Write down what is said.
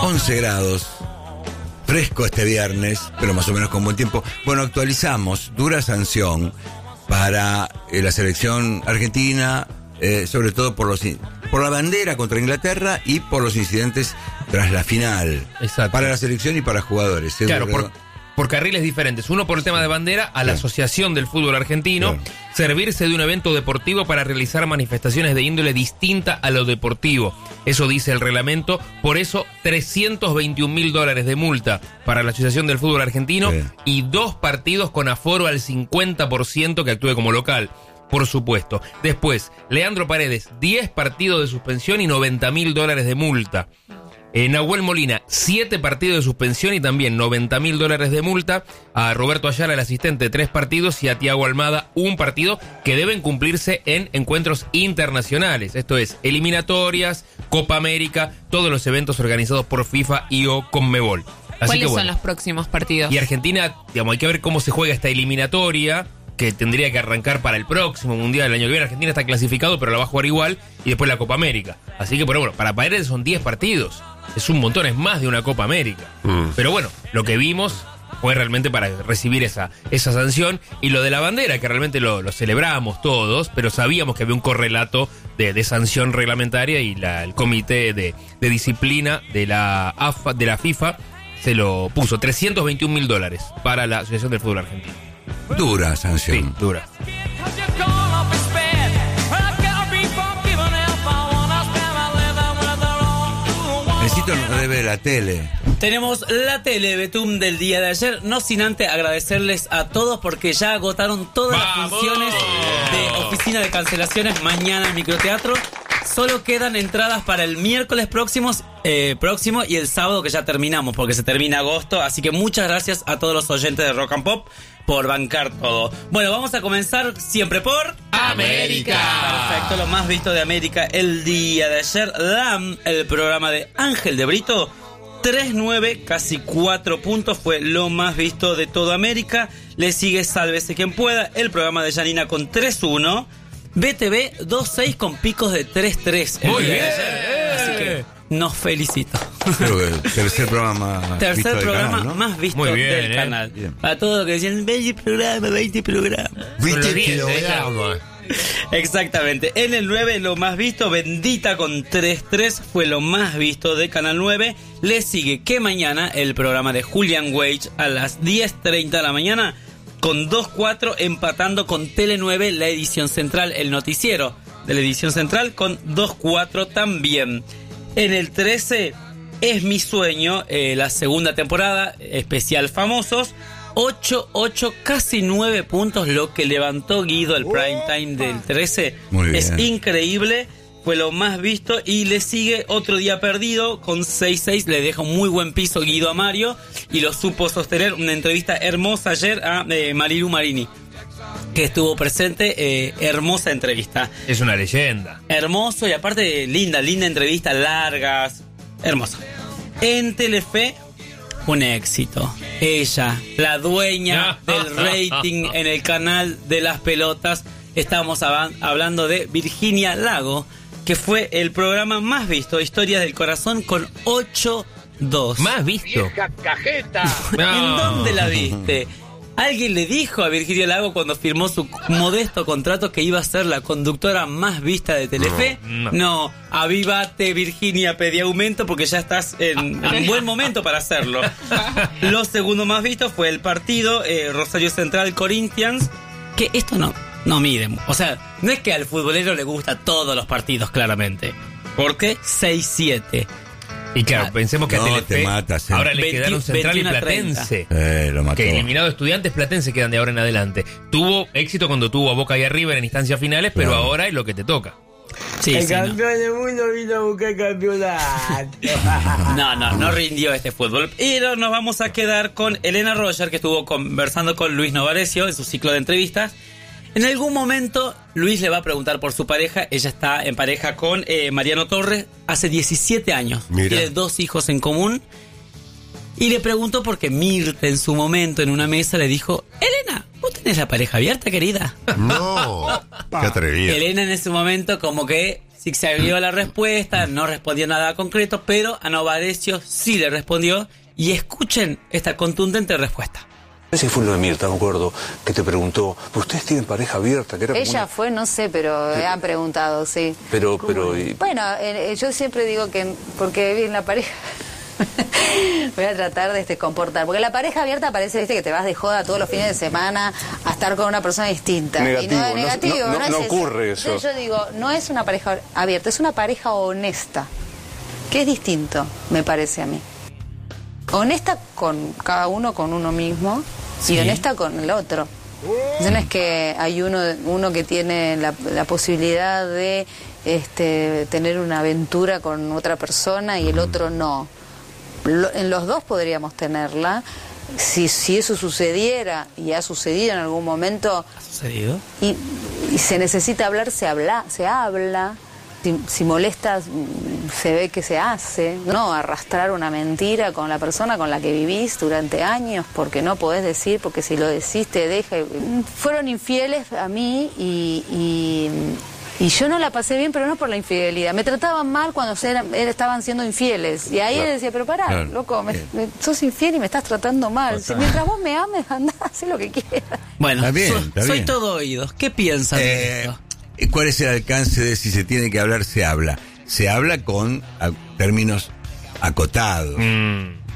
11 grados. Fresco este viernes, pero más o menos con buen tiempo. Bueno, actualizamos, dura sanción para la selección argentina, sobre todo por la bandera contra Inglaterra y por los incidentes tras la final. Exacto. Para la selección y para jugadores. Claro, por carriles diferentes. Uno por el tema de bandera, a la Asociación del Fútbol Argentino, servirse de un evento deportivo para realizar manifestaciones de índole distinta a lo deportivo. Eso dice el reglamento. Por eso, $321.000 de multa para la Asociación del Fútbol Argentino y 2 partidos con aforo al 50% que actúe como local. Por supuesto. Después, Leandro Paredes, 10 partidos de suspensión y $90.000 de multa. Nahuel Molina, 7 partidos de suspensión y también $90.000 de multa. A Roberto Ayala, el asistente, 3 partidos. Y a Tiago Almada, 1 partido, que deben cumplirse en encuentros internacionales. Esto es, eliminatorias, Copa América, todos los eventos organizados por FIFA y o Conmebol. ¿Cuáles son los próximos partidos? Y Argentina, digamos, hay que ver cómo se juega esta eliminatoria, que tendría que arrancar para el próximo Mundial del año que viene. Argentina está clasificado, pero la va a jugar igual. Y después la Copa América. Así que, pero bueno, para Paredes son 10 partidos. Es un montón, es más de una Copa América. Pero bueno, lo que vimos fue realmente para recibir esa sanción. Y lo de la bandera, que realmente lo celebramos todos, pero sabíamos que había un correlato de sanción reglamentaria y el comité de disciplina de la FIFA se lo puso. $321.000 para la Asociación del Fútbol Argentino. Dura sanción. Sí, dura. Necesito nos debe la tele. Tenemos la tele Betum del día de ayer, no sin antes agradecerles a todos porque ya agotaron todas las funciones de oficina de cancelaciones mañana en Microteatro. Solo quedan entradas para el miércoles próximo y el sábado, que ya terminamos porque se termina agosto. Así que muchas gracias a todos los oyentes de Rock and Pop por bancar todo. Bueno, vamos a comenzar siempre por América. Perfecto, lo más visto de América el día de ayer. El programa de Ángel de Brito, 3.9, casi 4 puntos, fue lo más visto de toda América. Le sigue Sálvese Quien Pueda, el programa de Janina con 3.1. BTV 2.6 con picos de 3.3. Muy bien. Así que nos felicito. Creo que el tercer programa más Tercer visto del programa canal, ¿no? más visto Muy bien, del canal. Bien. Para todos los que decían 20 programas. 20 kilogramos. Exactamente. En el 9, lo más visto, Bendita con 3.3, fue lo más visto de Canal 9. Le sigue que mañana el programa de Julian Wage a las 10:30 de la mañana con 2.4, empatando con Tele 9, la edición central, el noticiero de la edición central con 2.4 también. En el 13, Es mi sueño, la segunda temporada, especial famosos, 8, casi 9 puntos, lo que levantó Guido el prime time del 13. Muy bien. Es increíble, fue lo más visto. Y le sigue Otro Día Perdido con 6.6, le deja un muy buen piso Guido a Mario y lo supo sostener. Una entrevista hermosa ayer a Marilu Marini, que estuvo presente, hermosa entrevista. Es una leyenda. Hermoso y aparte linda entrevista, largas, hermosa. En Telefe, un éxito. Ella, la dueña del rating en el canal de las pelotas. Estamos hablando de Virginia Lago, que fue el programa más visto, Historias del Corazón, con 8.2. ¿Más visto? ¡Cajeta! ¿En dónde la viste? ¿Alguien le dijo a Virginia Lago cuando firmó su modesto contrato que iba a ser la conductora más vista de Telefe? No. Avívate, Virginia, pedí aumento porque ya estás en un buen momento para hacerlo. Lo segundo más visto fue el partido Rosario Central Corinthians, que esto no mide. O sea, no es que al futbolero le gusta todos los partidos, claramente. Porque 6-7. Y claro, pensemos que a Telefe te matas, ahora le quedaron Central y 21-30. Platense. Lo mató. Que eliminado Estudiantes, Platense quedan de ahora en adelante. Tuvo éxito cuando tuvo a Boca y a River en instancias finales, pero ahora es lo que te toca. Sí, El sí, campeón del mundo vino a buscar campeonato. no rindió este fútbol. Y nos vamos a quedar con Elena Roger, que estuvo conversando con Luis Novarecio en su ciclo de entrevistas. En algún momento Luis le va a preguntar por su pareja. Ella está en pareja con Mariano Torres hace 17 años. Mira. Tiene 2 hijos en común. Y le preguntó porque Mirta en su momento en una mesa le dijo: Elena, ¿vos tenés la pareja abierta, querida? No, qué atrevida. Elena en ese momento como que si se dio la respuesta, no respondió nada concreto, pero a Novarecio sí le respondió. Y escuchen esta contundente respuesta. Ese fue lo de Mirta, me acuerdo, que te preguntó, ¿ustedes tienen pareja abierta? Que era Ella fue, no sé, pero han preguntado, sí. Pero Bueno, yo siempre digo que, porque en la pareja... Voy a tratar de comportar, porque la pareja abierta parece, viste, que te vas de joda todos los fines de semana a estar con una persona distinta. Negativo, y no es negativo, no ocurre eso. Entonces yo digo, no es una pareja abierta, es una pareja honesta, que es distinto, me parece a mí. Honesta con cada uno, con uno mismo, y honesta con el otro. No es que hay uno que tiene la posibilidad de tener una aventura con otra persona y el otro no. En los dos podríamos tenerla. Si eso sucediera, y ha sucedido en algún momento, ¿Ha sucedido? Y se necesita hablar, se habla. Si molestas, se ve que se hace. No arrastrar una mentira con la persona con la que vivís durante años, porque no podés decir, porque si lo decís te deja. Fueron infieles a mí y yo no la pasé bien, pero no por la infidelidad. Me trataban mal cuando estaban siendo infieles. Y ahí él decía, pero pará, claro, loco, sos infiel y me estás tratando mal. Si mientras vos me ames, andá, haz lo que quieras. Bueno, Está bien. soy todo oídos. ¿Qué piensan de esto? ¿Cuál es el alcance de si se tiene que hablar, se habla? Se habla con términos acotados.